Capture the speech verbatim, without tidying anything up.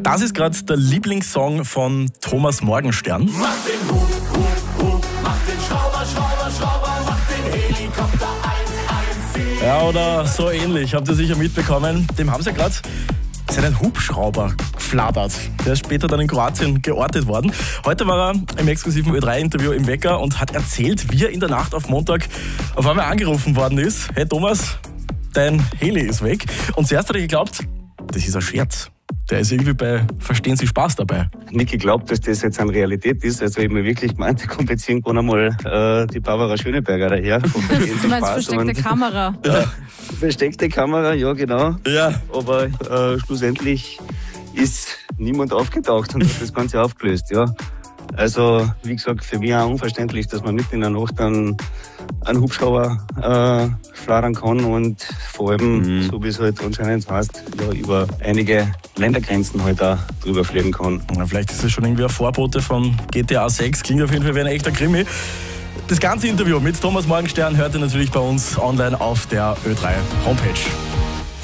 Das ist gerade der Lieblingssong von Thomas Morgenstern. Mach den Hub, Hub, Hub, mach den Schrauber, Schrauber, Schrauber, mach den Helikopter eins eins sieben. Ja, oder so ähnlich, habt ihr sicher mitbekommen. Dem haben sie gerade seinen Hubschrauber gefladert. Der ist später dann in Kroatien geortet worden. Heute war er im exklusiven Ö drei Interview im Wecker und hat erzählt, wie er in der Nacht auf Montag auf einmal angerufen worden ist. Hey Thomas, dein Heli ist weg. Und zuerst hat er geglaubt, das ist ein Scherz. Der ist irgendwie bei Verstehen Sie Spaß dabei. Nicht geglaubt, dass das jetzt eine Realität ist. Also ich habe mir wirklich gemeint, da kommt jetzt irgendwann einmal äh, die Barbara Schöneberger daher. Du meinst versteckte Kamera? Ja, versteckte Kamera, ja genau. Ja. Aber äh, schlussendlich ist niemand aufgetaucht und hat das Ganze aufgelöst. Ja. Also wie gesagt, für mich auch unverständlich, dass man mitten in der Nacht dann einen Hubschrauber äh, fladern kann und vor allem, mhm. so wie es halt anscheinend heißt, ja, über einige Ländergrenzen halt auch drüber fliegen kann. Ja, vielleicht ist es schon irgendwie ein Vorbote von G T A sechs. Klingt auf jeden Fall wie ein echter Krimi. Das ganze Interview mit Thomas Morgenstern hört ihr natürlich bei uns online auf der Ö drei Homepage.